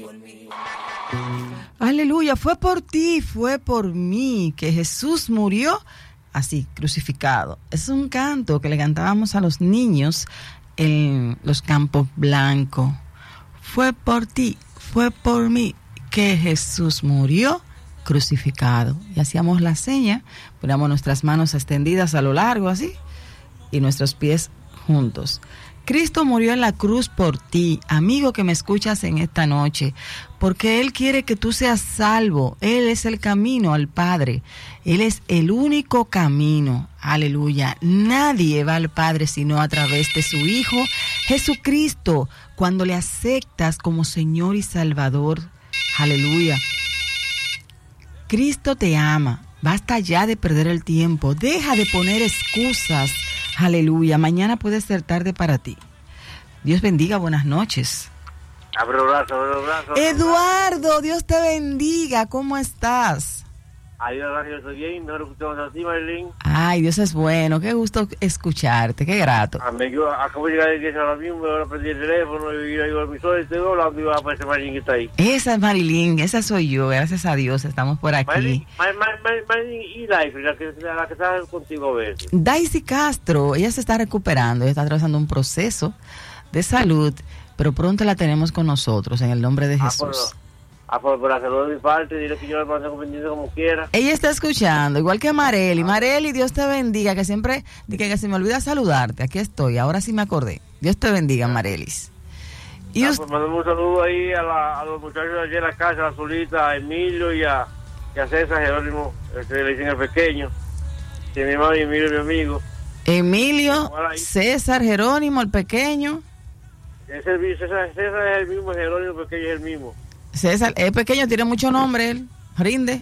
Aleluya, fue por ti, fue por mí que Jesús murió así, crucificado. Es un canto que le cantábamos a los niños en los Campos Blancos. Fue por ti, fue por mí que Jesús murió crucificado. Y hacíamos la seña, poníamos nuestras manos extendidas a lo largo así y nuestros pies juntos. Cristo murió en la cruz por ti, amigo que me escuchas en esta noche, porque Él quiere que tú seas salvo. Él es el camino al Padre. Él es el único camino. Aleluya. Nadie va al Padre sino a través de su Hijo Jesucristo. Cuando le aceptas como Señor y Salvador. Aleluya. Cristo te ama. Basta ya de perder el tiempo. Deja de poner excusas. Aleluya. Mañana puede ser tarde para ti. Dios bendiga. Buenas noches. Abre el brazo, abre el brazo. Eduardo, Dios te bendiga. ¿Cómo estás? Adiós, gracias, estoy bien. No lo escuchamos a ti, Marilyn. Ay, Dios es bueno. Qué gusto escucharte. Qué grato. Yo acabo de llegar a la iglesia ahora mismo, ahora prendí el teléfono y vi el emisor y estoy hablando y va a aparecer Marilyn que está ahí. Esa es Marilyn, esa soy yo. Gracias a Dios, estamos por aquí. Marilyn y Life, la que está contigo a ver. Daisy Castro, ella se está recuperando, ella está atravesando un proceso de salud, pero pronto la tenemos con nosotros en el nombre de Jesús. Por hacerlo de mi parte, dile que yo le mantengo pendiente como quiera. Ella está escuchando, igual que Marely. Marely, Dios te bendiga, que siempre, que se me olvida saludarte. Aquí estoy, ahora sí me acordé. Dios te bendiga, Marelis. Y pues mandamos un saludo ahí a los muchachos de allí en la casa, a Zulita, a Emilio y a César Jerónimo, que le dicen el pequeño. Que mi hermano y Emilio, mi amigo. Emilio, César Jerónimo, el pequeño. César es el mismo, Jerónimo, el pequeño es el mismo. César, es pequeño, tiene mucho nombre, él rinde.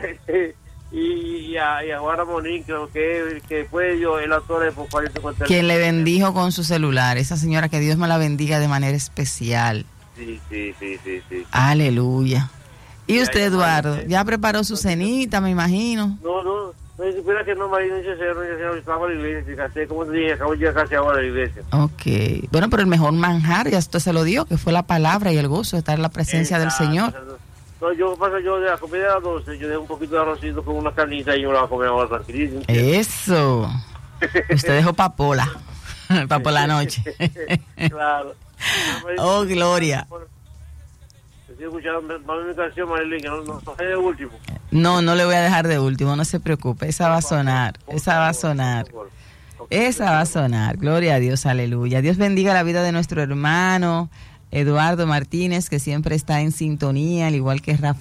Y a Juana Monín, que fue yo, el autor de Por quien le bendijo con su celular, esa señora, que Dios me la bendiga de manera especial. Sí. Aleluya. ¿Y usted, Eduardo, ya preparó su cenita, me imagino? No, espera que no, Marina, estaba en la iglesia, como te dije, acabo de llegar casi ahora a la iglesia. Ok, bueno, pero el mejor manjar, ya esto se lo dio, que fue la palabra y el gozo de estar en la presencia del Señor. No, yo de la comida de las 12, yo dejo un poquito de arrocito con una carnita y yo la voy a comer ahora tranquilísimo. Eso. Usted dejó papola, para la noche. Claro. Oh, gloria. Estoy escuchando mi canción, Marilyn, que no es de último. No le voy a dejar de último, no se preocupe, esa va a sonar, gloria a Dios, aleluya. Dios bendiga la vida de nuestro hermano Eduardo Martínez, que siempre está en sintonía, al igual que